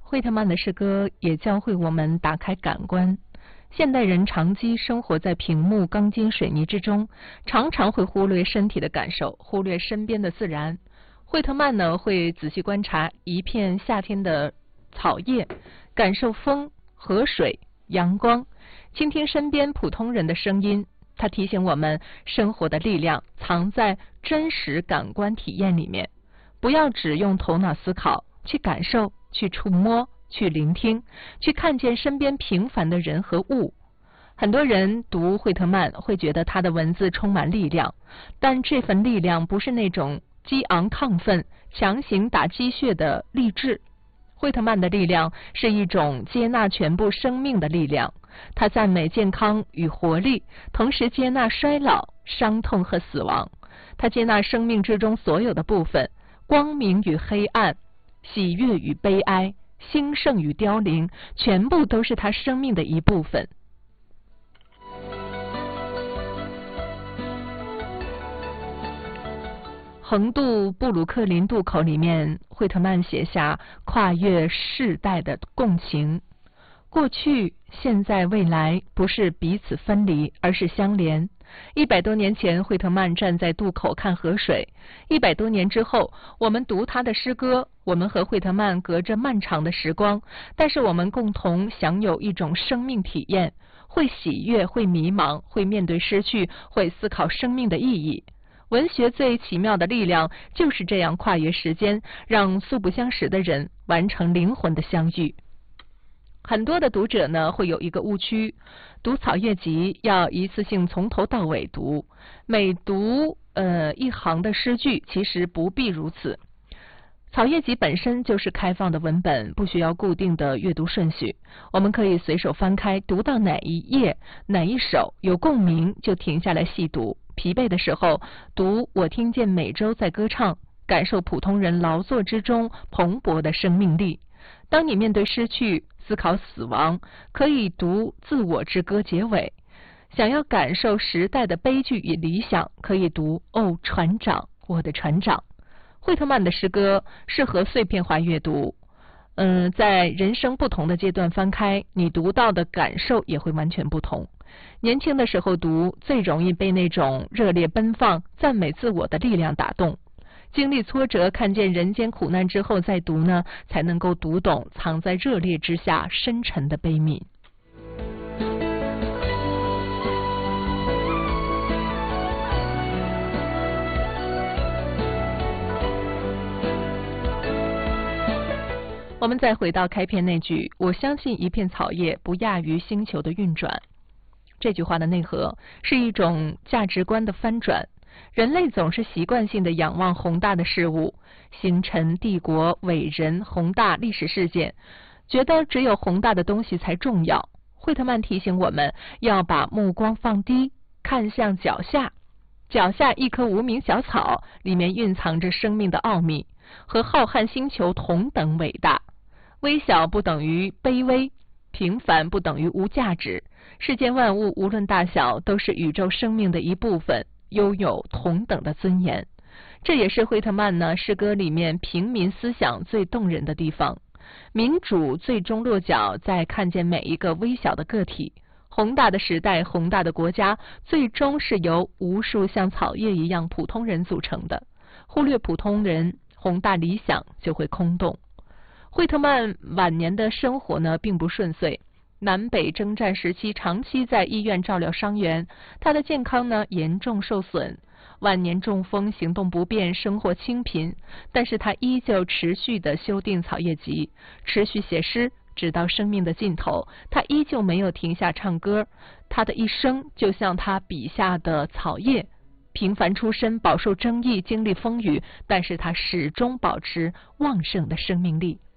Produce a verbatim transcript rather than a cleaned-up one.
惠特曼的诗歌也教会我们打开感官。现代人长期生活在屏幕、钢筋、水泥之中，常常会忽略身体的感受，忽略身边的自然。惠特曼呢，会仔细观察一片夏天的草叶，感受风、河水、阳光，倾听身边普通人的声音。他提醒我们，生活的力量藏在真实感官体验里面，不要只用头脑思考，去感受，去触摸，去聆听，去看见身边平凡的人和物。很多人读惠特曼会觉得他的文字充满力量，但这份力量不是那种激昂亢奋、强行打鸡血的励志。惠特曼的力量是一种接纳全部生命的力量，他赞美健康与活力，同时接纳衰老、伤痛和死亡。他接纳生命之中所有的部分，光明与黑暗，喜悦与悲哀，兴盛与凋零，全部都是他生命的一部分。横渡布鲁克林渡口里面，惠特曼写下跨越世代的共情。过去、现在、未来不是彼此分离，而是相连。一百多年前，惠特曼站在渡口看河水；一百多年之后，我们读他的诗歌，我们和惠特曼隔着漫长的时光，但是我们共同享有一种生命体验，会喜悦，会迷茫，会面对失去，会思考生命的意义。文学最奇妙的力量就是这样跨越时间，让素不相识的人完成灵魂的相遇。很多的读者呢会有一个误区，读草叶集要一次性从头到尾读，每读呃一行的诗句，其实不必如此。草叶集本身就是开放的文本，不需要固定的阅读顺序，我们可以随手翻开，读到哪一页哪一首有共鸣就停下来细读。疲惫的时候读我听见美洲在歌唱，感受普通人劳作之中蓬勃的生命力。当你面对失去，思考死亡，可以读自我之歌结尾。想要感受时代的悲剧与理想，可以读哦船长，我的船长。惠特曼的诗歌适合碎片化阅读，嗯，在人生不同的阶段翻开，你读到的感受也会完全不同。年轻的时候读，最容易被那种热烈奔放、赞美自我的力量打动。经历挫折，看见人间苦难之后再读呢，才能够读懂藏在热烈之下深沉的悲悯。我们再回到开篇那句，我相信一片草叶不亚于星球的运转。这句话的内核是一种价值观的翻转。人类总是习惯性的仰望宏大的事物，星辰、帝国、伟人、宏大历史事件，觉得只有宏大的东西才重要。惠特曼提醒我们要把目光放低，看向脚下。脚下一棵无名小草，里面蕴藏着生命的奥秘，和浩瀚星球同等伟大。微小不等于卑微，平凡不等于无价值。世间万物无论大小，都是宇宙生命的一部分，拥有同等的尊严。这也是惠特曼呢诗歌里面平民思想最动人的地方。民主最终落脚在看见每一个微小的个体。宏大的时代，宏大的国家，最终是由无数像草叶一样普通人组成的。忽略普通人，宏大理想就会空洞。惠特曼晚年的生活呢并不顺遂，南北征战时期长期在医院照料伤员，他的健康呢严重受损，晚年中风，行动不便，生活清贫，但是他依旧持续的修订草叶集，持续写诗，直到生命的尽头，他依旧没有停下唱歌。他的一生就像他笔下的草叶，平凡出身，饱受争议，经历风雨，但是他始终保持旺盛的生命力。